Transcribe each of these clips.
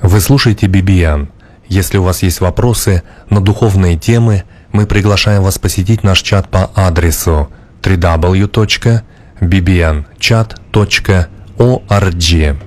Вы слушаете BBN. Если у вас есть вопросы на духовные темы, мы приглашаем вас посетить наш чат по адресу www.bbnchat.org.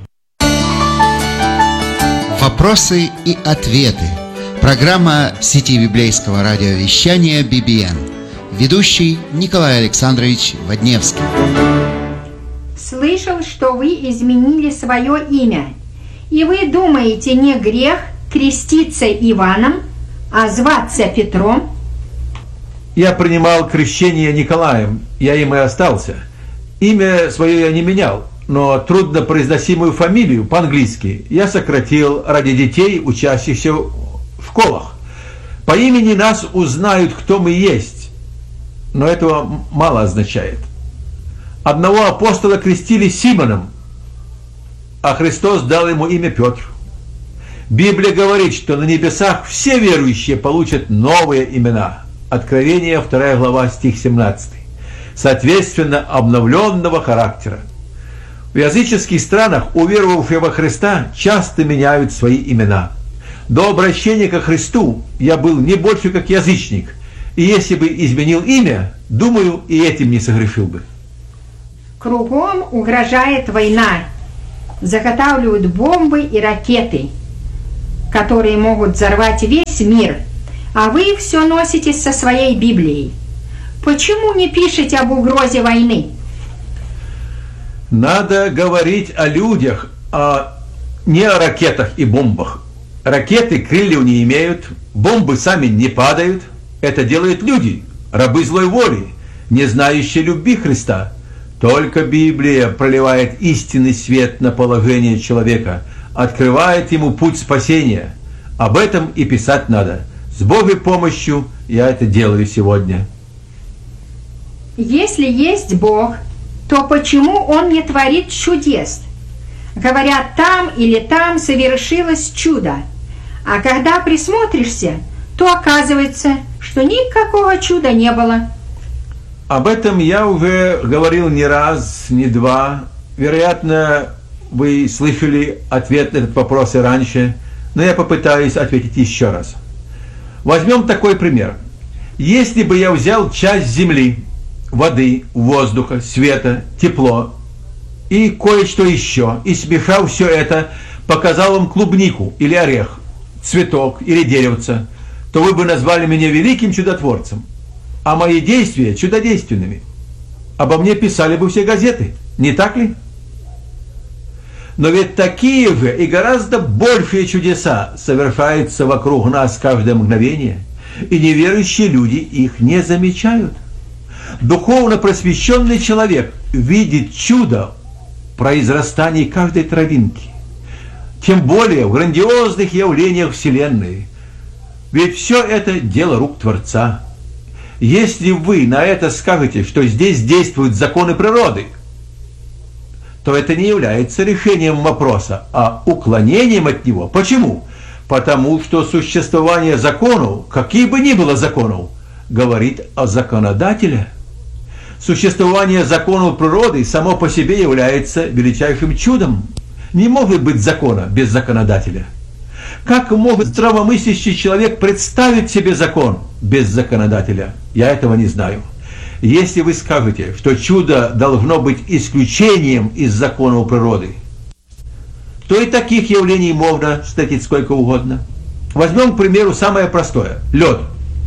Вопросы и ответы. Программа сети библейского радиовещания BBN. Ведущий Николай Александрович Водневский. Слышал, что вы изменили свое имя, и вы думаете, не грех креститься Иваном, а зваться Петром? Я принимал крещение Николаем, я им и остался. Имя свое я не менял, но труднопроизносимую фамилию по-английски я сократил ради детей, учащихся в школах. По имени нас узнают, кто мы есть, но этого мало означает. Одного апостола крестили Симоном, а Христос дал ему имя Петр. Библия говорит, что на небесах все верующие получат новые имена. Откровение, 2 глава, стих 17. Соответственно, обновленного характера. В языческих странах уверовавшие во Христа часто меняют свои имена. До обращения ко Христу я был не больше как язычник, и если бы изменил имя, думаю, и этим не согрешил бы. Кругом угрожает война. Заготавливают бомбы и ракеты, которые могут взорвать весь мир. А вы все носите со своей Библией. Почему не пишете об угрозе войны? Надо говорить о людях, а не о ракетах и бомбах. Ракеты крыльев не имеют, бомбы сами не падают. Это делают люди, рабы злой воли, не знающие любви Христа. Только Библия проливает истинный свет на положение человека, открывает ему путь спасения. Об этом и писать надо. С Божьей помощью я это делаю сегодня. Если есть Бог, то почему Он не творит чудес? Говорят, там или там совершилось чудо. А когда присмотришься, то оказывается, что никакого чуда не было. Об этом я уже говорил не раз, не два. Вероятно, вы слышали ответ на этот вопрос и раньше, но я попытаюсь ответить еще раз. Возьмем такой пример. Если бы я взял часть земли, воды, воздуха, света, тепло и кое-что еще, и смешал все это, показал вам клубнику или орех, цветок или деревце, то вы бы назвали меня великим чудотворцем, а мои действия чудодейственными. Обо мне писали бы все газеты, не так ли? Но ведь такие же и гораздо большие чудеса совершаются вокруг нас каждое мгновение, и неверующие люди их не замечают. Духовно просвещенный человек видит чудо в произрастании каждой травинки, тем более в грандиозных явлениях Вселенной. Ведь все это дело рук Творца. Если вы на это скажете, что здесь действуют законы природы, то это не является решением вопроса, а уклонением от него. Почему? Потому что существование законов, каких бы ни было законов, говорит о законодателе. Существование законов природы само по себе является величайшим чудом. Не может быть закона без законодателя. Как может здравомыслящий человек представить себе закон без законодателя? Я этого не знаю. Если вы скажете, что чудо должно быть исключением из законов природы, то и таких явлений можно встретить сколько угодно. Возьмем, к примеру, самое простое – лед.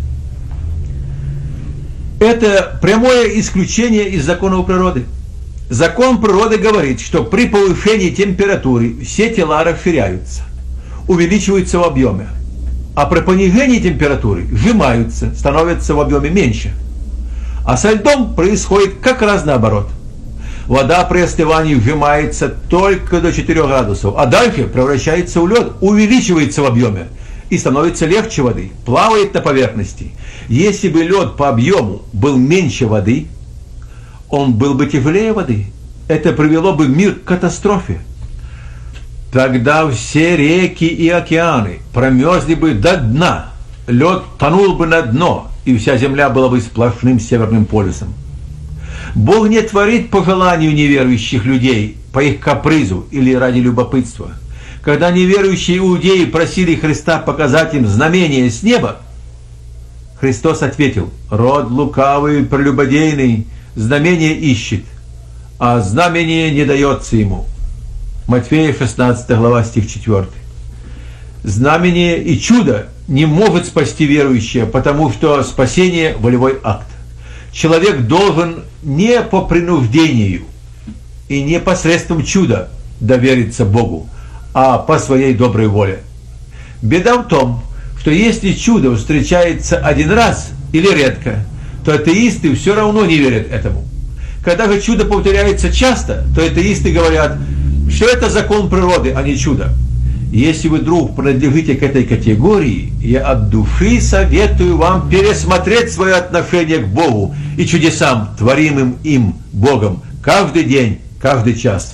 Это прямое исключение из законов природы. Закон природы говорит, что при повышении температуры все тела расширяются, увеличиваются в объеме, а при понижении температуры сжимаются, становятся в объеме меньше. А со льдом происходит как раз наоборот. Вода при остывании сжимается только до 4 градусов, а дальше превращается в лед, увеличивается в объеме и становится легче воды, плавает на поверхности. Если бы лед по объему был меньше воды, он был бы тяжелее воды. Это привело бы мир к катастрофе. Тогда все реки и океаны промерзли бы до дна, лед тонул бы на дно, и вся земля была бы сплошным северным полюсом. Бог не творит по желанию неверующих людей, по их капризу или ради любопытства. Когда неверующие иудеи просили Христа показать им знамение с неба, Христос ответил: «Род лукавый, прелюбодейный, знамение ищет, а знамение не дается ему». Матфея 16 глава, стих 4. Знамение и чудо не могут спасти верующего, потому что спасение – волевой акт. Человек должен не по принуждению и не посредством чуда довериться Богу, а по своей доброй воле. Беда в том, что если чудо встречается один раз или редко, то атеисты все равно не верят этому. Когда же чудо повторяется часто, то атеисты говорят, что это закон природы, а не чудо. Если вы вдруг принадлежите к этой категории, я от души советую вам пересмотреть свое отношение к Богу и чудесам, творимым им, Богом, каждый день, каждый час.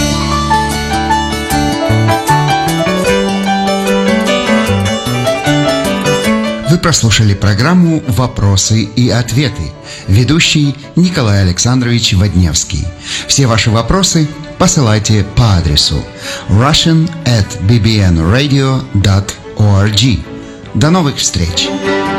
Вы прослушали программу «Вопросы и ответы». Ведущий Николай Александрович Водневский. Все ваши вопросы посылайте по адресу russian@bbnradio.org. До новых встреч!